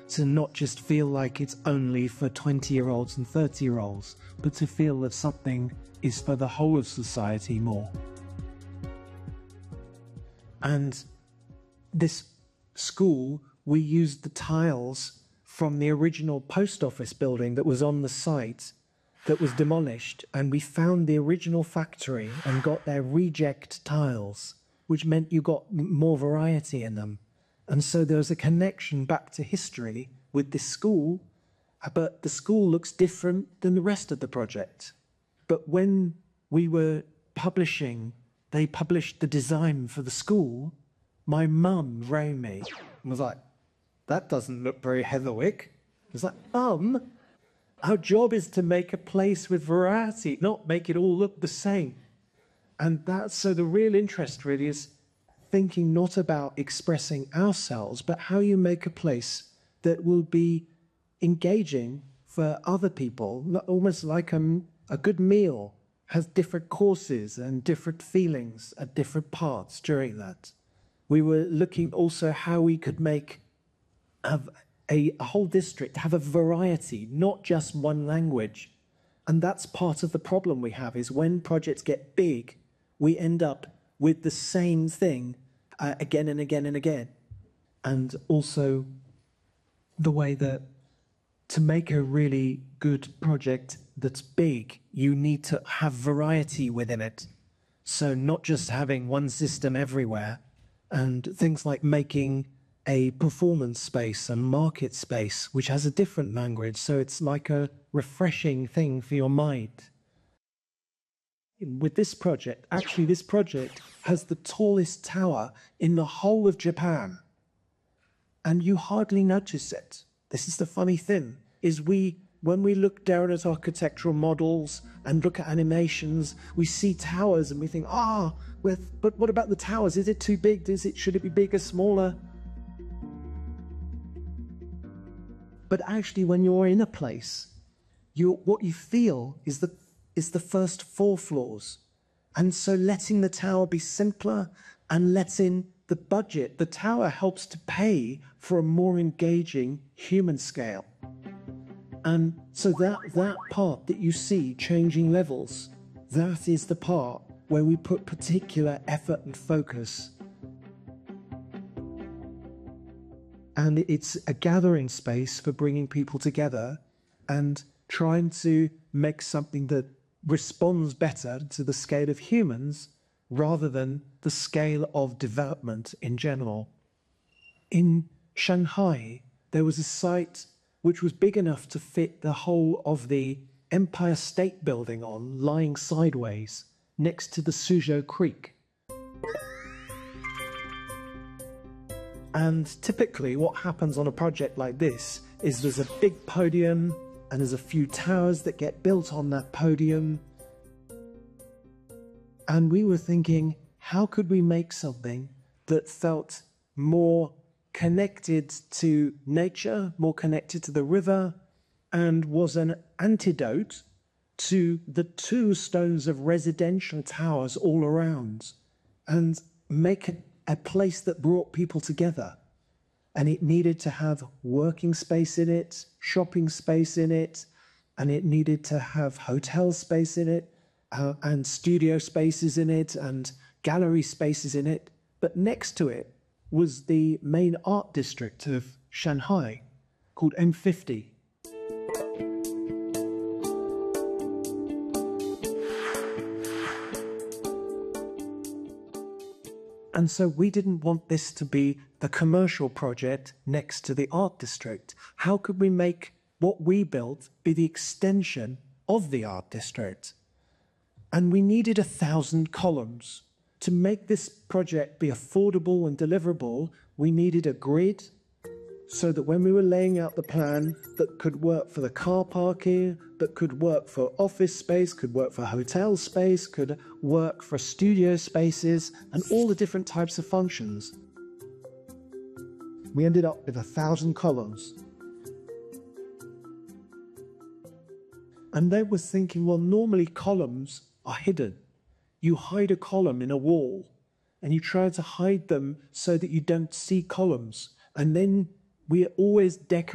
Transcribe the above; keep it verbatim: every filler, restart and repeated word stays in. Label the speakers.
Speaker 1: to not just feel like it's only for twenty-year-olds and thirty-year-olds, but to feel that something is for the whole of society more. And this school, we used the tiles from the original post office building that was on the site that was demolished, and we found the original factory and got their reject tiles, which meant you got more variety in them. And so there was a connection back to history with this school, but the school looks different than the rest of the project. But when we were publishing, they published the design for the school, my mum rang me and was like, that doesn't look very Heatherwick. I was like, Mum, our job is to make a place with variety, not make it all look the same. And that's, so the real interest really is thinking not about expressing ourselves, but how you make a place that will be engaging for other people, almost like a, a good meal has different courses and different feelings at different parts during that. We were looking also how we could make have a, a whole district have a variety, not just one language. And that's part of the problem we have, is when projects get big, we end up with the same thing uh, again and again and again. And also the way that to make a really good project that's big, you need to have variety within it. So not just having one system everywhere, and things like making a performance space and market space, which has a different language, so it's like a refreshing thing for your mind. With this project, actually this project has the tallest tower in the whole of Japan, and you hardly notice it. This is the funny thing, is we, when we look down at architectural models and look at animations, we see towers and we think, ah, oh, but what about the towers? Is it too big? Is it, should it be bigger, smaller? But actually, when you're in a place, you, what you feel is the, is the first four floors. And so letting the tower be simpler and letting the budget, the tower helps to pay for a more engaging human scale. And so that, that part that you see changing levels, that is the part where we put particular effort and focus. And it's a gathering space for bringing people together and trying to make something that responds better to the scale of humans rather than the scale of development in general. In Shanghai, there was a site which was big enough to fit the whole of the Empire State Building on, lying sideways next to the Suzhou Creek. And typically what happens on a project like this is there's a big podium and there's a few towers that get built on that podium. And we were thinking, how could we make something that felt more connected to nature, more connected to the river, and was an antidote to the two stones of residential towers all around, and make a, a place that brought people together. And it needed to have working space in it, shopping space in it, and it needed to have hotel space in it, uh, and studio spaces in it, and gallery spaces in it. But next to it was the main art district of Shanghai, called M fifty. And so we didn't want this to be the commercial project next to the art district. How could we make what we built be the extension of the art district? And we needed a thousand columns. To make this project be affordable and deliverable, we needed a grid so that when we were laying out the plan that could work for the car parking, that could work for office space, could work for hotel space, could work for studio spaces, and all the different types of functions. We ended up with a thousand columns. And they were thinking, well, normally columns are hidden. You hide a column in a wall, and you try to hide them so that you don't see columns. And then we always decorate